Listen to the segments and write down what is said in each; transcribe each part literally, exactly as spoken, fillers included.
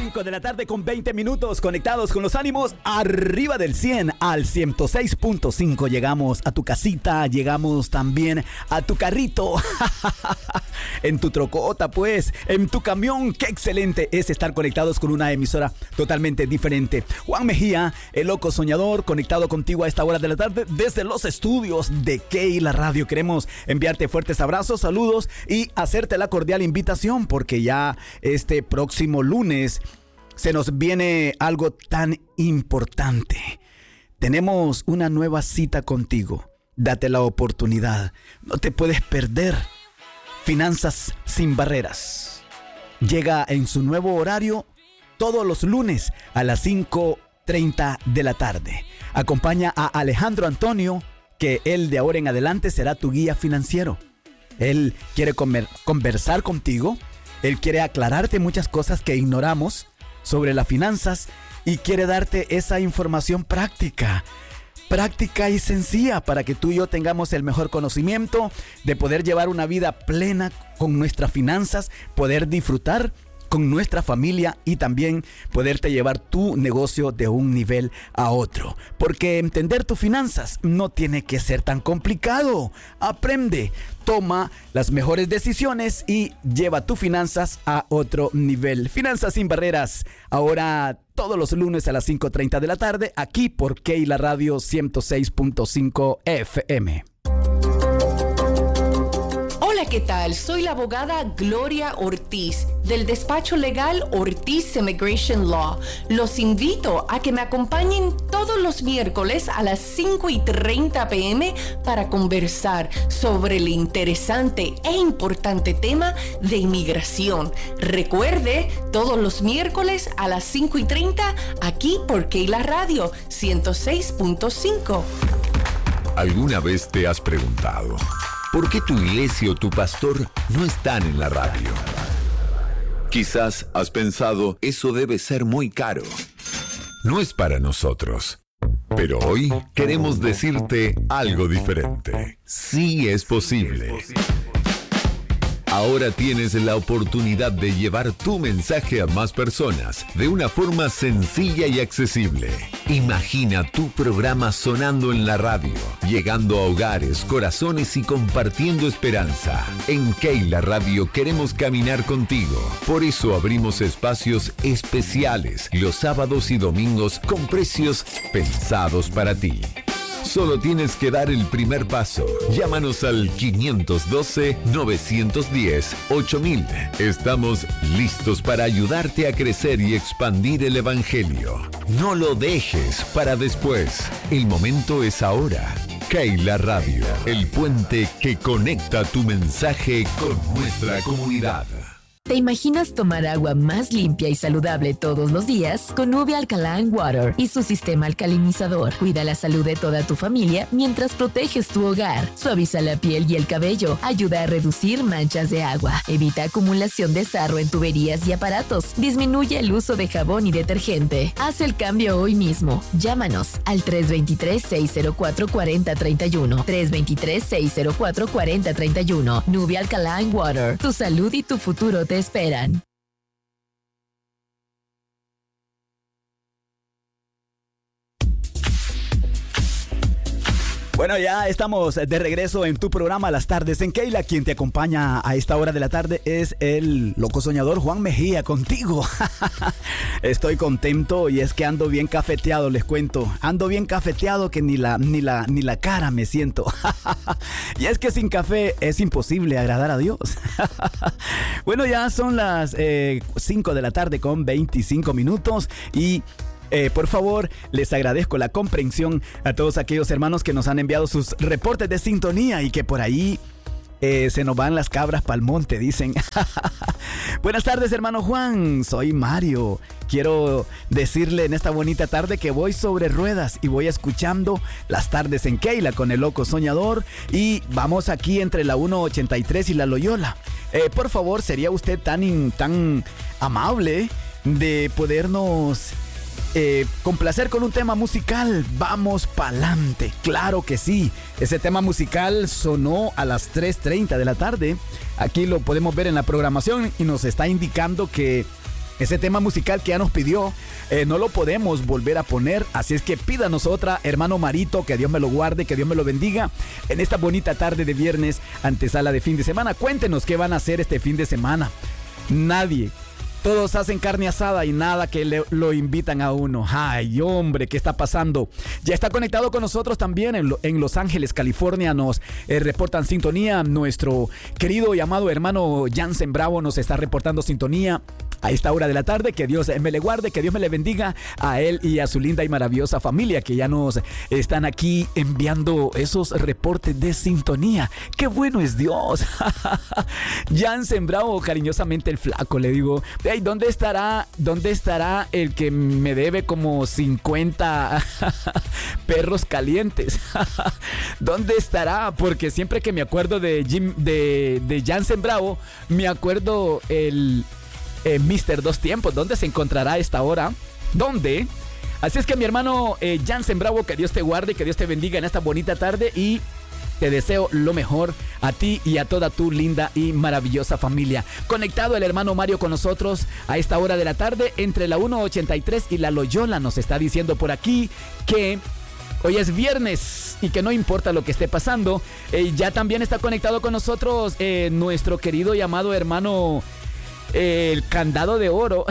cinco de la tarde con veinte minutos, conectados con los ánimos arriba del cien al ciento seis punto cinco. Llegamos a tu casita, llegamos también a tu carrito, en tu trocota, pues, en tu camión. Qué excelente es estar conectados con una emisora totalmente diferente. Juan Mejía, el loco soñador, conectado contigo a esta hora de la tarde desde los estudios de Keila Radio. Queremos enviarte fuertes abrazos, saludos y hacerte la cordial invitación, porque ya este próximo lunes se nos viene algo tan importante. Tenemos una nueva cita contigo. Date la oportunidad. No te puedes perder. Finanzas sin barreras. Llega en su nuevo horario todos los lunes a las cinco treinta de la tarde. Acompaña a Alejandro Antonio, que él de ahora en adelante será tu guía financiero. Él quiere comer, conversar contigo. Él quiere aclararte muchas cosas que ignoramos sobre las finanzas y quiere darte esa información práctica, práctica y sencilla para que tú y yo tengamos el mejor conocimiento de poder llevar una vida plena con nuestras finanzas, poder disfrutar con nuestra familia y también poderte llevar tu negocio de un nivel a otro. Porque entender tus finanzas no tiene que ser tan complicado. Aprende, toma las mejores decisiones y lleva tus finanzas a otro nivel. Finanzas sin barreras, ahora todos los lunes a las cinco treinta de la tarde, aquí por Keila Radio ciento seis punto cinco F M. Hola, ¿qué tal? Soy la abogada Gloria Ortiz del despacho legal Ortiz Immigration Law. Los invito a que me acompañen todos los miércoles a las cinco y treinta pm para conversar sobre el interesante e importante tema de inmigración. Recuerde, todos los miércoles a las cinco y treinta aquí por Keila Radio ciento seis punto cinco. ¿Alguna vez te has preguntado por qué tu iglesia o tu pastor no están en la radio? Quizás has pensado, eso debe ser muy caro. No es para nosotros. Pero hoy queremos decirte algo diferente. Sí es posible. Ahora tienes la oportunidad de llevar tu mensaje a más personas de una forma sencilla y accesible. Imagina tu programa sonando en la radio, llegando a hogares, corazones y compartiendo esperanza. En Keila Radio queremos caminar contigo. Por eso abrimos espacios especiales los sábados y domingos con precios pensados para ti. Solo tienes que dar el primer paso. Llámanos al quinientos doce, novecientos diez, ocho mil. Estamos listos para ayudarte a crecer y expandir el Evangelio. No lo dejes para después. El momento es ahora. Keila Radio, el puente que conecta tu mensaje con nuestra comunidad. ¿Te imaginas tomar agua más limpia y saludable todos los días? Con Nubia Alkaline Water y su sistema alcalinizador. Cuida la salud de toda tu familia mientras proteges tu hogar. Suaviza la piel y el cabello. Ayuda a reducir manchas de agua. Evita acumulación de sarro en tuberías y aparatos. Disminuye el uso de jabón y detergente. Haz el cambio hoy mismo. Llámanos al tres dos tres, seis cero cuatro, cuatro cero tres uno. tres dos tres, seis cero cuatro, cuatro cero tres uno. Nubia Alkaline Water. Tu salud y tu futuro te esperan. Bueno, ya estamos de regreso en tu programa Las Tardes en Keila. Quien te acompaña a esta hora de la tarde es el loco soñador Juan Mejía contigo. Estoy contento y es que ando bien cafeteado, les cuento. Ando bien cafeteado que ni la, ni la, ni la cara me siento. Y es que sin café es imposible agradar a Dios. Bueno, ya son las eh, cinco de la tarde con veinticinco minutos y... Eh, por favor, les agradezco la comprensión a todos aquellos hermanos que nos han enviado sus reportes de sintonía y que por ahí eh, se nos van las cabras pa'l monte, dicen. Buenas tardes, hermano Juan. Soy Mario. Quiero decirle en esta bonita tarde que voy sobre ruedas y voy escuchando Las Tardes en Keila con el loco soñador y vamos aquí entre la ciento ochenta y tres y la Loyola. Eh, por favor, ¿sería usted tan, tan amable de podernos... Eh, complacer con un tema musical? Vamos pa'lante, claro que sí. Ese tema musical sonó a las tres treinta de la tarde. Aquí lo podemos ver en la programación y nos está indicando que Ese tema musical que ya nos pidió, eh, no lo podemos volver a poner, así es que pídanos otra, hermano Marito, que Dios me lo guarde, que Dios me lo bendiga, en esta bonita tarde de viernes, antesala de fin de semana. Cuéntenos qué van a hacer este fin de semana. Nadie. Todos hacen carne asada y nada que le, lo invitan a uno. Ay, hombre, ¿qué está pasando? Ya está conectado con nosotros también en, en Los Ángeles, California. Nos eh, reportan sintonía. Nuestro querido y amado hermano Jansen Bravo nos está reportando sintonía a esta hora de la tarde. Que Dios me le guarde, que Dios me le bendiga a él y a su linda y maravillosa familia que ya nos están aquí enviando esos reportes de sintonía. ¡Qué bueno es Dios! Jansen Bravo, cariñosamente el flaco, le digo. Hey, ¿dónde estará, dónde estará el que me debe como cincuenta perros calientes? ¿Dónde estará? Porque siempre que me acuerdo de Jim, de, de Jansen Bravo, me acuerdo el eh, mister Dos Tiempos. ¿Dónde se encontrará a esta hora? ¿Dónde? Así es que mi hermano eh, Jansen Bravo, que Dios te guarde, que Dios te bendiga en esta bonita tarde y te deseo lo mejor a ti y a toda tu linda y maravillosa familia. Conectado el hermano Mario con nosotros a esta hora de la tarde entre la uno ochenta y tres y la Loyola. Nos está diciendo por aquí que hoy es viernes y que no importa lo que esté pasando. Eh, ya también está conectado con nosotros eh, nuestro querido y amado hermano El Candado de Oro.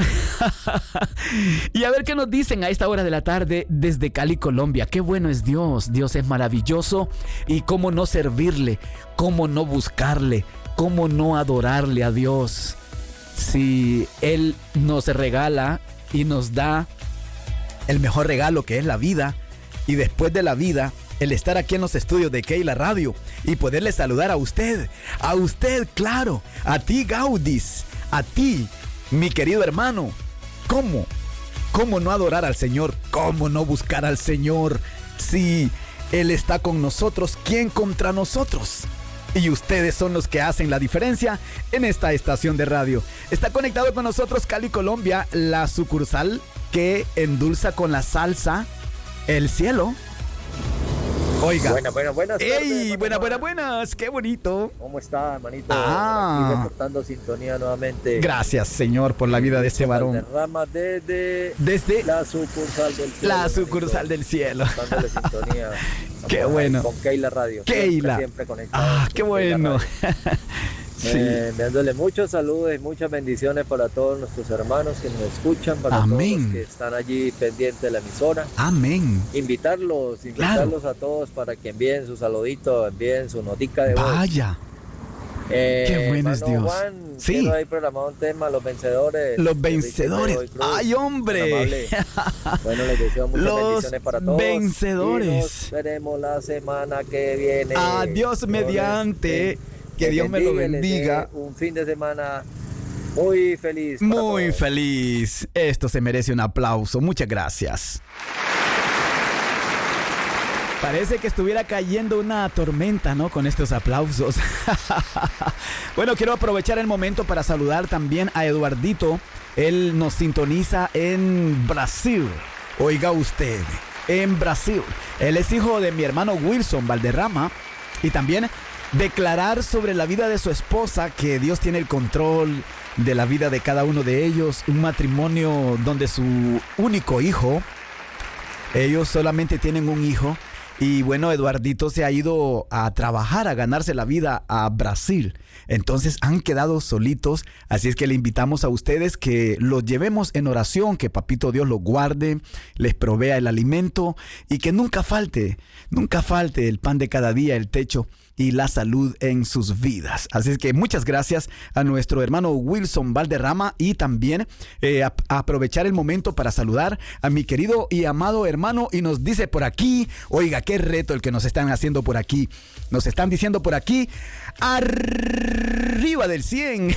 Y a ver qué nos dicen a esta hora de la tarde desde Cali, Colombia. Qué bueno es Dios. Dios es maravilloso. Y cómo no servirle, cómo no buscarle, cómo no adorarle a Dios. Si Él nos regala y nos da el mejor regalo, que es la vida. Y después de la vida, el estar aquí en los estudios de Keila Radio y poderle saludar a usted. A usted, claro. A ti, Gaudis. A ti, mi querido hermano. ¿Cómo? ¿Cómo no adorar al Señor? ¿Cómo no buscar al Señor? Si Él está con nosotros, ¿quién contra nosotros? Y ustedes son los que hacen la diferencia en esta estación de radio. Está conectado con nosotros Cali, Colombia, la sucursal que endulza con la salsa el cielo. Oiga. Buenas, buenas, buenas. ¡Ey! Buenas, buenas, buenas. ¡Qué bonito! ¿Cómo está, hermanito? Ah. Aquí reportando sintonía nuevamente. Gracias, Señor, por la vida de este varón. Derrama desde, desde la sucursal del cielo. La sucursal del cielo. Sintonía. Qué bueno. Con Keila Radio. Keila. Siempre, siempre conectado. Ah, qué bueno. Sí. Eh, enviándole muchos saludos y muchas bendiciones para todos nuestros hermanos que nos escuchan, para Amén. todos los que están allí pendientes de la emisora. Amén. Invitarlos, invitarlos claro. a todos para que envíen su saludito, envíen su notica de voz. Vaya. Eh, Qué bueno es Dios. Juan, sí. Hay programado un tema, los vencedores. Los vencedores. Ay, hombre. Bueno, les deseo muchas los bendiciones para todos. Vencedores. Y nos veremos la semana que viene. Adiós mediante. Que Dios me lo bendiga. Un fin de semana muy feliz. Muy todos. Feliz. Esto se merece un aplauso. Muchas gracias. Parece que estuviera cayendo una tormenta, ¿no? Con estos aplausos. Bueno, quiero aprovechar el momento para saludar también a Eduardito. Él nos sintoniza en Brasil. Oiga usted, en Brasil. Él es hijo de mi hermano Wilson Valderrama. Y también declarar sobre la vida de su esposa que Dios tiene el control de la vida de cada uno de ellos. Un matrimonio donde su único hijo, ellos solamente tienen un hijo. Y bueno, Eduardito se ha ido a trabajar, a ganarse la vida a Brasil. Entonces han quedado solitos. Así es que le invitamos a ustedes que los llevemos en oración, que Papito Dios los guarde, les provea el alimento y que nunca falte, nunca falte el pan de cada día, el techo y la salud en sus vidas. Así es que muchas gracias a nuestro hermano Wilson Valderrama y también eh, a, a aprovechar el momento para saludar a mi querido y amado hermano. Y nos dice por aquí, oiga, qué reto el que nos están haciendo por aquí. Nos están diciendo por aquí, arriba del cien.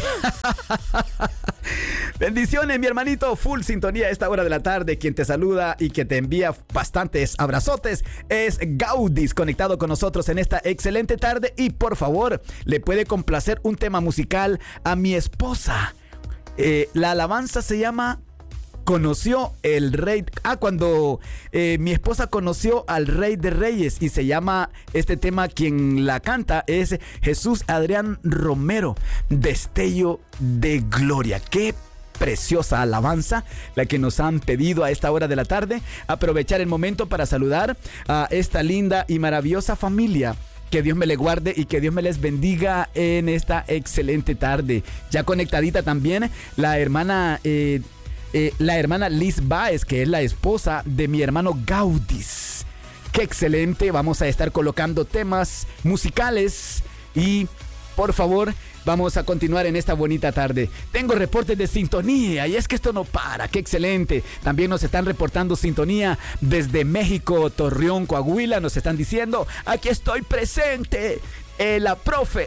Bendiciones, mi hermanito, full sintonía a esta hora de la tarde. Quien te saluda y que te envía bastantes abrazotes es Gaudis, conectado con nosotros en esta excelente tarde. Y por favor, le puede complacer un tema musical a mi esposa. Eh, la alabanza se llama Conoció el Rey. Ah, cuando eh, mi esposa conoció al Rey de Reyes. Y se llama este tema, quien la canta es Jesús Adrián Romero, Destello de Gloria. Qué preciosa alabanza, la que nos han pedido a esta hora de la tarde. Aprovechar el momento para saludar a esta linda y maravillosa familia. Que Dios me le guarde y que Dios me les bendiga en esta excelente tarde. Ya conectadita también la hermana eh, eh, la hermana Liz Baez, que es la esposa de mi hermano Gaudis. ¡Qué excelente! Vamos a estar colocando temas musicales y, por favor, vamos a continuar en esta bonita tarde. Tengo reportes de sintonía y es que esto no para. ¡Qué excelente! También nos están reportando sintonía desde México, Torreón, Coahuila. Nos están diciendo, aquí estoy presente. Eh, la profe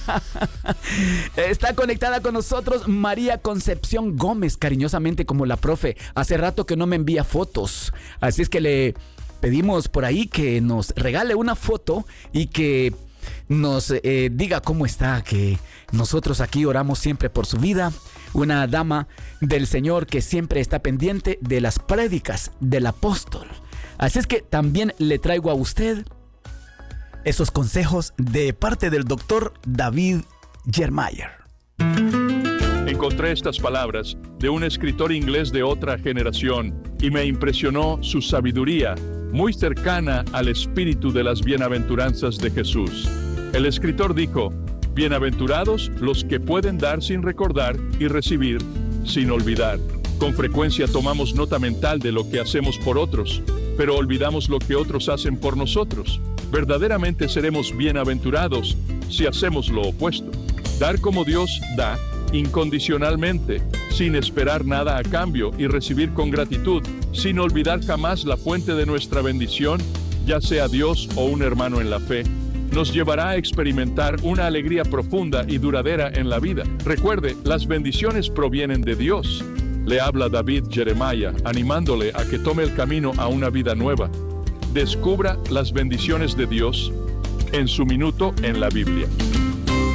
está conectada con nosotros, María Concepción Gómez, cariñosamente como la profe. Hace rato que no me envía fotos, así es que le pedimos por ahí que nos regale una foto y que nos eh, diga cómo está, que nosotros aquí oramos siempre por su vida. Una dama del Señor que siempre está pendiente de las prédicas del apóstol. Así es que también le traigo a usted esos consejos de parte del doctor David Jeremiah. Encontré estas palabras de un escritor inglés de otra generación y me impresionó su sabiduría, muy cercana al espíritu de las bienaventuranzas de Jesús. El escritor dijo, bienaventurados los que pueden dar sin recordar y recibir sin olvidar. Con frecuencia tomamos nota mental de lo que hacemos por otros, pero olvidamos lo que otros hacen por nosotros. Verdaderamente seremos bienaventurados si hacemos lo opuesto. Dar como Dios da, incondicionalmente, sin esperar nada a cambio y recibir con gratitud, sin olvidar jamás la fuente de nuestra bendición, ya sea Dios o un hermano en la fe, nos llevará a experimentar una alegría profunda y duradera en la vida. Recuerde, las bendiciones provienen de Dios. Le habla David Jeremiah, animándole a que tome el camino a una vida nueva. Descubra las bendiciones de Dios en su minuto en la Biblia.